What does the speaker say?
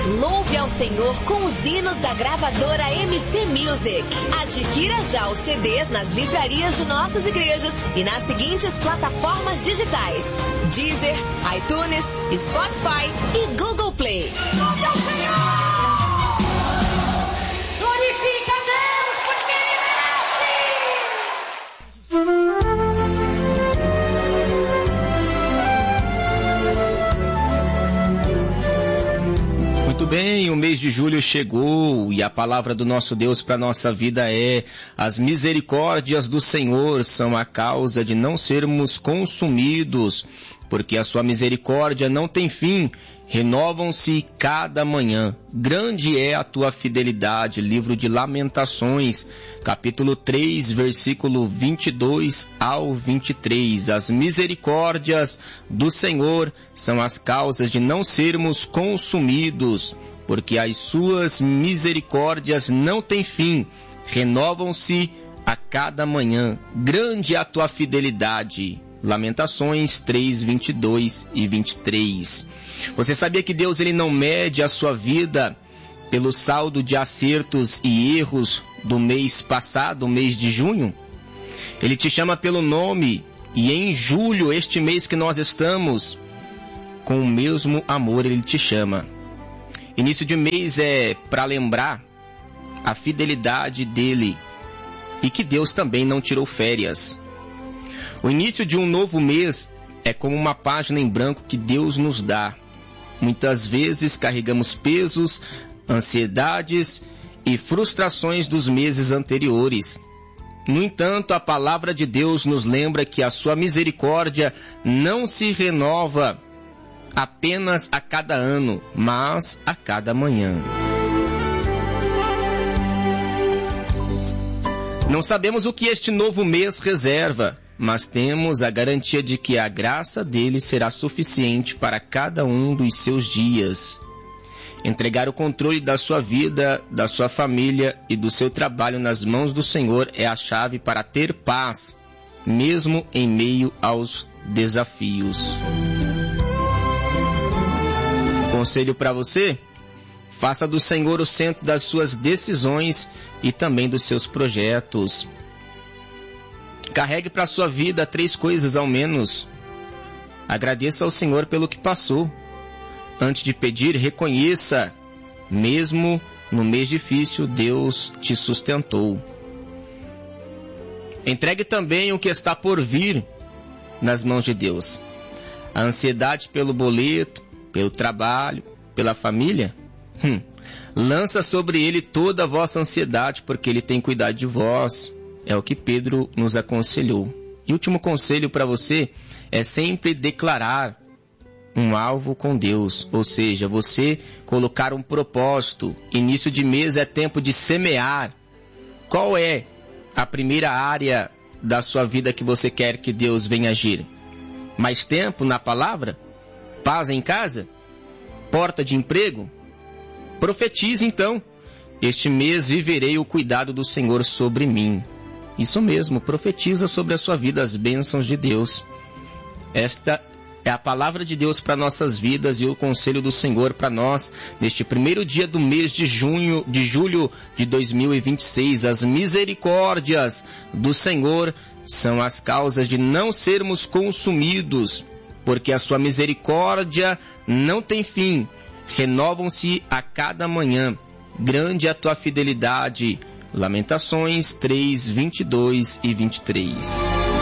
Louve ao Senhor com os hinos da gravadora MC Music. Adquira já os CDs nas livrarias de nossas igrejas e nas seguintes plataformas digitais: Deezer, iTunes, Spotify e Google Play. Louve ao Senhor! Glorifica a Deus porque Ele merece! Muito bem, o mês de julho chegou e a palavra do nosso Deus para a nossa vida é: as misericórdias do Senhor são a causa de não sermos consumidos, porque a sua misericórdia não tem fim, renovam-se cada manhã. Grande é a tua fidelidade. Livro de Lamentações, capítulo 3, versículo 22 ao 23. As misericórdias do Senhor são as causas de não sermos consumidos, porque as suas misericórdias não têm fim, renovam-se a cada manhã. Grande é a tua fidelidade. Lamentações 3, 22 e 23. Você sabia que Deus ele não mede a sua vida pelo saldo de acertos e erros do mês passado, o mês de junho? Ele te chama pelo nome e em julho, este mês que nós estamos, com o mesmo amor ele te chama. Início de mês é para lembrar a fidelidade dele e que Deus também não tirou férias. O início de um novo mês é como uma página em branco que Deus nos dá. Muitas vezes carregamos pesos, ansiedades e frustrações dos meses anteriores. No entanto, a palavra de Deus nos lembra que a sua misericórdia não se renova apenas a cada ano, mas a cada manhã. Não sabemos o que este novo mês reserva, mas temos a garantia de que a graça dele será suficiente para cada um dos seus dias. Entregar o controle da sua vida, da sua família e do seu trabalho nas mãos do Senhor é a chave para ter paz, mesmo em meio aos desafios. Conselho para você: faça do Senhor o centro das suas decisões e também dos seus projetos. Carregue para a sua vida 3 coisas ao menos. Agradeça ao Senhor pelo que passou. Antes de pedir, reconheça, mesmo no mês difícil, Deus te sustentou. Entregue também o que está por vir nas mãos de Deus. A ansiedade pelo boleto, pelo trabalho, pela família, lança sobre ele toda a vossa ansiedade, porque ele tem cuidado de vós. É o que Pedro nos aconselhou. E o último conselho para você é sempre declarar um alvo com Deus, ou seja, você colocar um propósito. Início de mês é tempo de semear. Qual é a primeira área da sua vida que você quer que Deus venha agir? Mais tempo na palavra? Paz em casa? Porta de emprego? Profetize então: este mês viverei o cuidado do Senhor sobre mim. Isso mesmo, profetiza sobre a sua vida as bênçãos de Deus. Esta é a palavra de Deus para nossas vidas e o conselho do Senhor para nós neste primeiro dia do mês de julho de 2026. As misericórdias do Senhor são as causas de não sermos consumidos, porque a sua misericórdia não tem fim, renovam-se a cada manhã. Grande é a tua fidelidade. Lamentações 3, 22 e 23.